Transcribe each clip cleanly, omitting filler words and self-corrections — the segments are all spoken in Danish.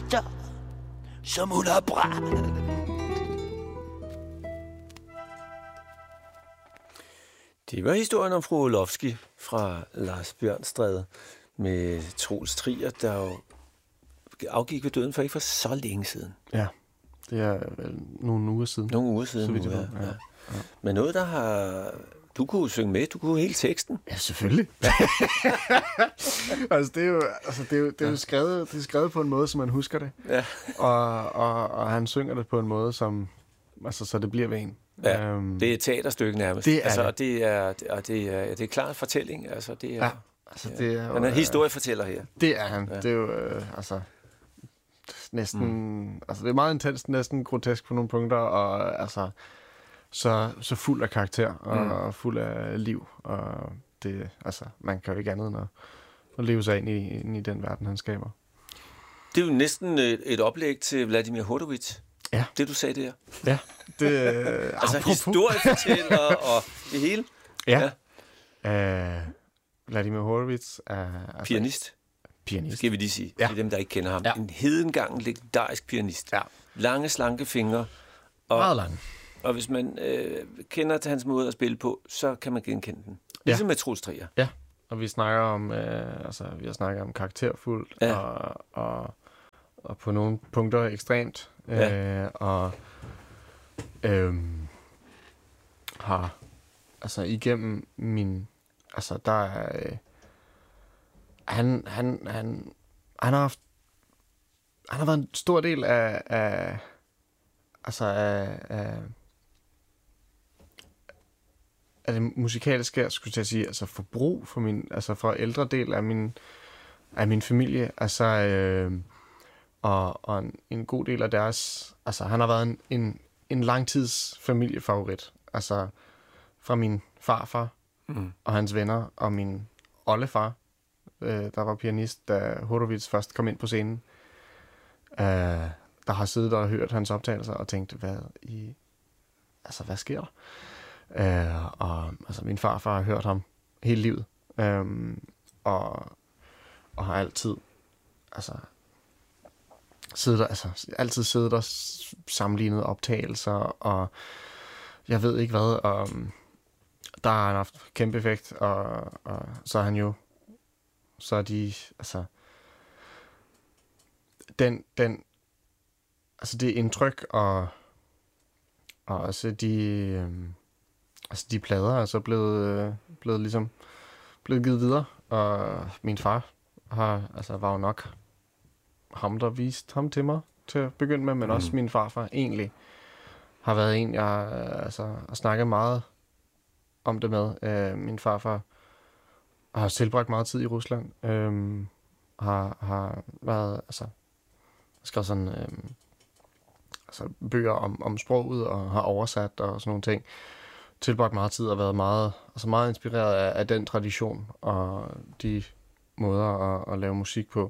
kræfter, som hun har brændt. Det var historien om fru Orlowski fra Lars Bjørnstræde med Troels Trier, der jo afgik ved døden for ikke for så længe siden. Ja, det er nogle uger siden. Nogle uger siden, så vidt jeg ved. Ja. Men noget, der har... Du kunne synge med, du kunne hele teksten. Ja, selvfølgelig. Altså, det er jo skrevet på en måde, som man husker det. Ja. Og han synger det på en måde, som... Altså, så det bliver ved en. Ja, det er et teaterstykke nærmest. Det er altså, det. Det er klart fortælling. Altså, det er, ja, altså, det er jo, han er en historiefortæller her. Det er han. Ja. Det er jo, næsten... Altså, det er meget intenst, næsten grotesk på nogle punkter, og altså... Så fuld af karakter, og fuld af liv, og det... Altså, man kan jo ikke andet end at leve sig ind i den verden, han skaber. Det er jo næsten et oplæg til Vladimir Horowitz. Ja. Det, du sagde der. Ja. Det, altså historiefortæller og det hele. Ja. Vladimir Horowitz er... Altså, Pianist. Skal vi lige sige. Ja. Det er dem, der ikke kender ham. Ja. En hedengang legendarisk pianist. Ja. Lange, slanke fingre. Og, meget lange. Og hvis man kender til hans måde at spille på, så kan man genkende den. Ligesom med Troels Trier. Ja. Og vi snakker om... vi har snakket om karakterfuldt, og på nogle punkter ekstremt. Og har altså igennem min der er han har haft han har været en stor del af det musikalske, skulle jeg sige, altså forbrug for min, altså for ældre del af min familie, og en god del af deres, altså han har været en langtids familiefavorit, altså fra min farfar og hans venner, og min oldefar, der var pianist, da Horowitz først kom ind på scenen, der har siddet og hørt hans optagelser og tænkt, hvad sker der? Og altså min farfar har hørt ham hele livet, og har altid siddet og sammenlignet optagelser, og jeg ved ikke hvad, og der har han haft kæmpe effekt, og så er han jo, så er de, det indtryk, og også de plader er så blevet givet videre, og min far var jo nok ham, der viste ham til mig til at begynde med, men også min farfar egentlig har været en, jeg har snakket meget om det med. Min farfar har tilbragt meget tid i Rusland, har været, skrevet sådan, bøger om sproget, og har oversat og sådan nogle ting. Tilbragt meget tid og været meget inspireret af den tradition og de måder at lave musik på.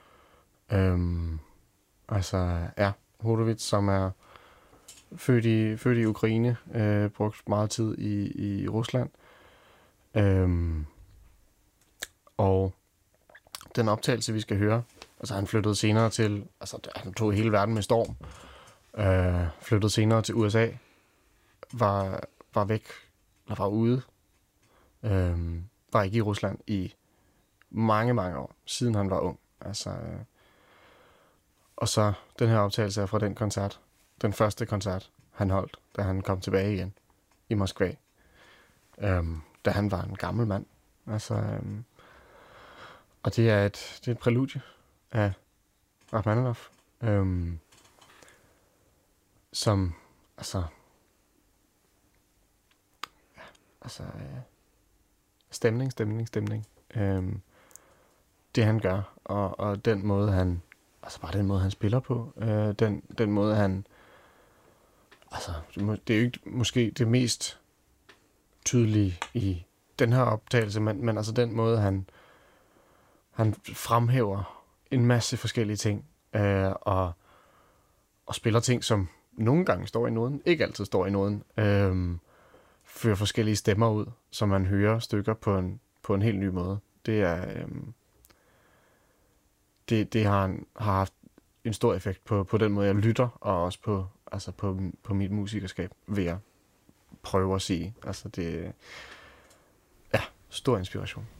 Horowitz, som er født i Ukraine, brugt meget tid i Rusland. Og den optagelse, vi skal høre, han flyttede senere til, han tog hele verden med storm, flyttede senere til USA, var væk, eller var ude, var ikke i Rusland i mange, mange år, siden han var ung. Og så den her optagelse er fra den koncert, den første koncert, han holdt, da han kom tilbage igen i Moskva, da han var en gammel mand. Og det er et præludie af Rachmaninoff, som stemning. Det han gør, og den måde han, bare den måde han spiller på, den måde han, det er jo ikke måske det mest tydelige i den her optagelse, men den måde han fremhæver en masse forskellige ting, og spiller ting, som nogle gange står i noden, ikke altid står i noden, fører forskellige stemmer ud, så man hører stykker på en helt ny måde. Det er det har han har haft en stor effekt på den måde, jeg lytter, og også på mit musikerskab, ved at prøve at sige. Altså det, ja, stor inspiration.